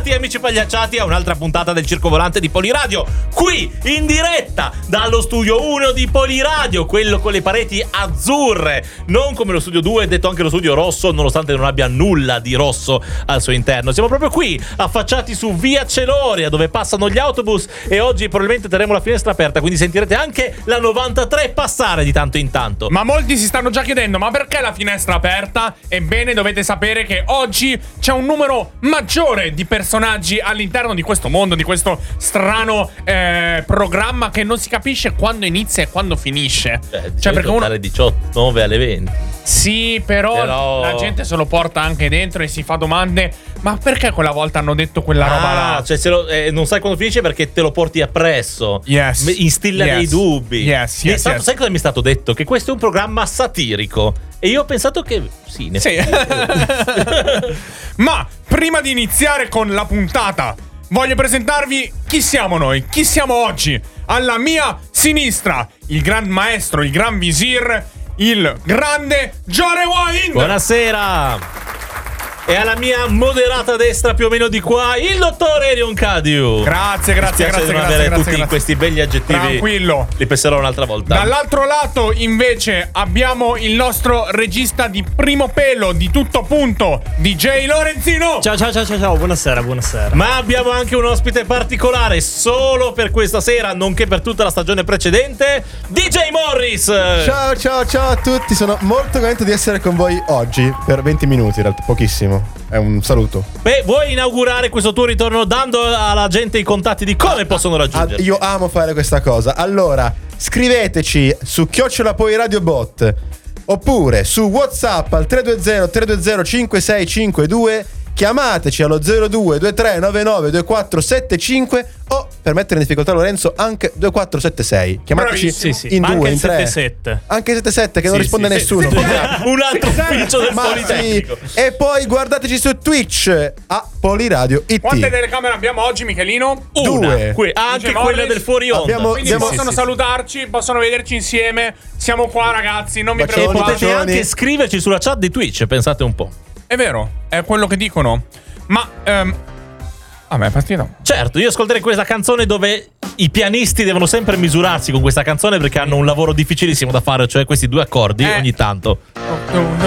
Bentornati amici pagliacciati a un'altra puntata del Circo Volante di Poliradio, qui in diretta dallo studio 1 di Poliradio, quello con le pareti azzurre, non come lo studio 2, detto anche lo studio rosso, nonostante non abbia nulla di rosso al suo interno. Siamo proprio qui, affacciati su via Celoria, dove passano gli autobus, e oggi probabilmente terremo la finestra aperta, quindi sentirete anche la 93 passare di tanto in tanto. Ma molti si stanno già chiedendo, ma perché la finestra aperta? Ebbene, dovete sapere che oggi c'è un numero maggiore di personaggi all'interno di questo mondo, di questo strano programma che non si capisce quando inizia e quando finisce. Cioè perché uno dalle 19 alle 20. Sì, però la gente se lo porta anche dentro e si fa domande: ma perché quella volta hanno detto quella roba là? Cioè non sai quando finisce perché te lo porti appresso. Yes. Instilla dei dubbi. Yes. Sai cosa mi è stato detto? Che questo è un programma satirico. E io ho pensato che sì. Ma prima di iniziare con la puntata, voglio presentarvi chi siamo noi, chi siamo oggi. Alla mia sinistra, il gran maestro, il gran visir, il grande Johnny Wind. Buonasera. E alla mia moderata destra, più o meno di qua, il dottor Erion Cadiu. Grazie. Tutti questi belli aggettivi. Tranquillo. Li penserò un'altra volta. Dall'altro lato, invece, abbiamo il nostro regista di primo pelo, di tutto punto, DJ Lorenzino. Ciao, buonasera. Ma abbiamo anche un ospite particolare, solo per questa sera, nonché per tutta la stagione precedente, DJ Morris. Ciao a tutti, sono molto contento di essere con voi oggi per 20 minuti, in realtà pochissimo. È un saluto. Beh, vuoi inaugurare questo tuo ritorno dando alla gente i contatti di come possono raggiungerti? Io amo fare questa cosa. Allora, scriveteci su @Poliradiobot oppure su WhatsApp al 320-320-5652. Chiamateci allo 0223992475 o, per mettere in difficoltà Lorenzo, anche 2476. Chiamateci in ma 2, anche in 3. 77. Anche 77 che non risponde nessuno. Un altro ufficio del Politecnico. E poi guardateci su Twitch a Poliradio IT. Quante telecamere abbiamo oggi, Michelino? Due. Anche quella del fuori onda. Quindi possono salutarci, possono vederci insieme. Siamo qua, ragazzi, non vi Bacioni, preoccupate. Potete anche scriverci sulla chat di Twitch, pensate un po'. È vero, è quello che dicono. Ma è partito. Certo, io ascolterei questa canzone dove i pianisti devono sempre misurarsi con questa canzone, perché hanno un lavoro difficilissimo da fare, cioè questi due accordi ogni tanto.